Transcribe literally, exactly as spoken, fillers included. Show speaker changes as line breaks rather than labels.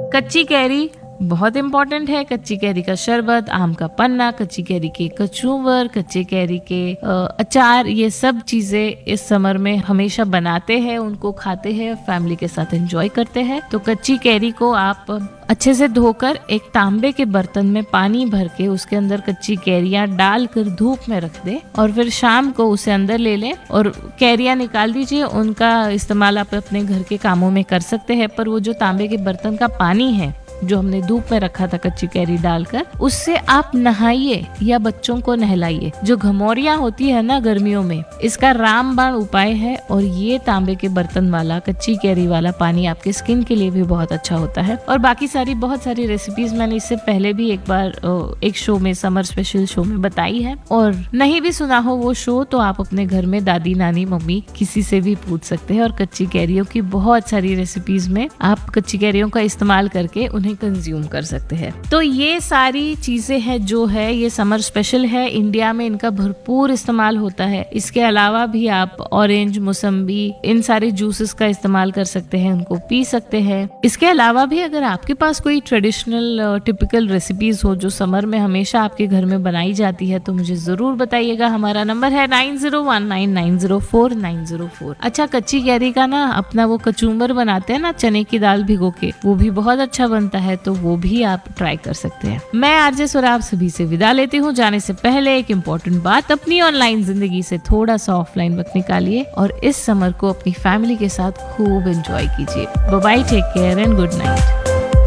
कच्ची कैरी बहुत इम्पोर्टेंट है। कच्ची कैरी का शरबत, आम का पन्ना, कच्ची कैरी के कचूमर, कच्चे कैरी के अचार, ये सब चीजें इस समर में हमेशा बनाते हैं, उनको खाते हैं, फैमिली के साथ एंजॉय करते हैं। तो कच्ची कैरी को आप अच्छे से धोकर एक तांबे के बर्तन में पानी भर के उसके अंदर कच्ची कैरियां डालकर धूप में रख दे और फिर शाम को उसे अंदर ले लें और कैरियां निकाल दीजिए। उनका इस्तेमाल आप अपने घर के कामों में कर सकते हैं, पर वो जो तांबे के बर्तन का पानी है जो हमने धूप में रखा था कच्ची कैरी डालकर, उससे आप नहाइए या बच्चों को नहलाइए। जो घमौरियां होती है ना गर्मियों में, इसका रामबाण उपाय है और ये तांबे के बर्तन वाला कच्ची कैरी वाला पानी आपके स्किन के लिए भी बहुत अच्छा होता है। और बाकी सारी बहुत सारी रेसिपीज मैंने इससे पहले भी एक बार एक शो में, समर स्पेशल शो में बताई है, और नहीं भी सुना हो वो शो तो आप अपने घर में दादी, नानी, मम्मी किसी से भी पूछ सकते हैं। और कच्ची कैरियों की बहुत सारी रेसिपीज में आप कच्ची कैरियों का इस्तेमाल करके उन्हें कंज्यूम कर सकते हैं। तो ये सारी चीजें हैं जो है ये समर स्पेशल है। इंडिया में इनका भरपूर इस्तेमाल होता है। इसके अलावा भी आप ऑरेंज, मौसम्बी, इन सारे जूसेस का इस्तेमाल कर सकते हैं, उनको पी सकते हैं। इसके अलावा भी अगर आपके पास कोई ट्रेडिशनल टिपिकल रेसिपीज हो जो समर में हमेशा आपके घर में बनाई जाती है तो मुझे जरूर बताइएगा। हमारा नंबर है nine zero one nine nine zero four nine zero four. अच्छा, कच्ची कैरी का ना अपना वो कचूमर बनाते हैं ना चने की दाल भिगो के, वो भी बहुत अच्छा बनता है, तो वो भी आप ट्राई कर सकते हैं। मैं आरजे सुरा आप सभी से विदा लेती हूँ। जाने से पहले एक इम्पोर्टेंट बात, अपनी ऑनलाइन जिंदगी से थोड़ा सा ऑफलाइन वक्त निकालिए और इस समर को अपनी फैमिली के साथ खूब एंजॉय कीजिए। Bye bye, take care and good night.